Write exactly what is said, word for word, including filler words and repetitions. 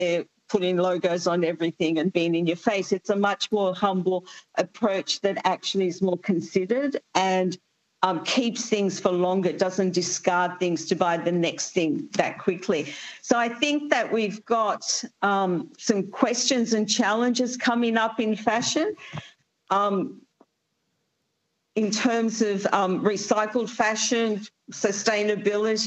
they're putting logos on everything and being in your face. It's a much more humble approach that actually is more considered and um, keeps things for longer, doesn't discard things to buy the next thing that quickly. So I think that we've got um, some questions and challenges coming up in fashion. Um, in terms of um, recycled fashion, sustainability,